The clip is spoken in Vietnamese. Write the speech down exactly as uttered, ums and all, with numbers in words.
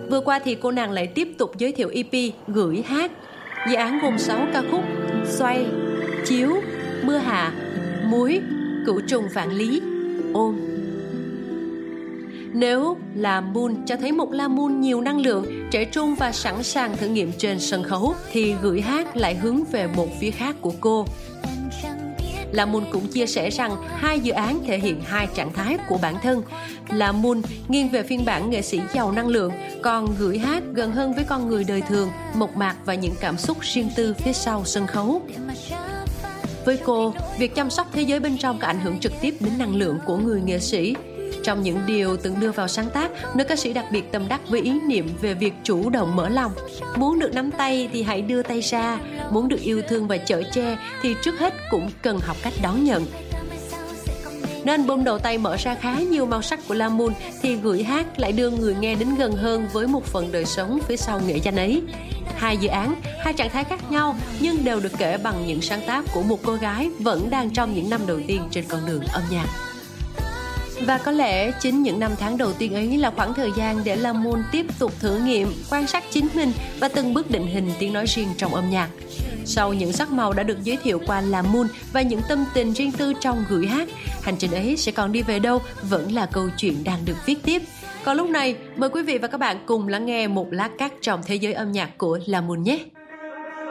Vừa qua thì cô nàng lại tiếp tục giới thiệu e pê Gửi Hát. Dự án gồm sáu ca khúc: Xoay, Chiếu, Mưa Hạ, Muối, Cửu Trùng Vạn Lý, Ôm. Nếu là Moon cho thấy một La Moon nhiều năng lượng, trẻ trung và sẵn sàng thử nghiệm trên sân khấu, thì Gửi Hát lại hướng về một phía khác của cô. La Moon cũng chia sẻ rằng hai dự án thể hiện hai trạng thái của bản thân. La Moon nghiêng về phiên bản nghệ sĩ giàu năng lượng, còn Gửi Hát gần hơn với con người đời thường, mộc mạc và những cảm xúc riêng tư phía sau sân khấu. Với cô, việc chăm sóc thế giới bên trong có ảnh hưởng trực tiếp đến năng lượng của người nghệ sĩ. Trong những điều từng đưa vào sáng tác, nữ ca sĩ đặc biệt tâm đắc với ý niệm về việc chủ động mở lòng. Muốn được nắm tay thì hãy đưa tay ra, muốn được yêu thương và chở che thì trước hết cũng cần học cách đón nhận. Nên album đầu tay mở ra khá nhiều màu sắc của La Moon, thì Gửi Hát lại đưa người nghe đến gần hơn với một phần đời sống phía sau nghệ danh ấy. Hai dự án, hai trạng thái khác nhau nhưng đều được kể bằng những sáng tác của một cô gái vẫn đang trong những năm đầu tiên trên con đường âm nhạc. Và có lẽ chính những năm tháng đầu tiên ấy là khoảng thời gian để La Moon tiếp tục thử nghiệm, quan sát chính mình và từng bước định hình tiếng nói riêng trong âm nhạc. Sau những sắc màu đã được giới thiệu qua La Moon và những tâm tình riêng tư trong Gửi Hát, hành trình ấy sẽ còn đi về đâu vẫn là câu chuyện đang được viết tiếp. Còn lúc này, mời quý vị và các bạn cùng lắng nghe một lát cắt trong thế giới âm nhạc của La Moon nhé.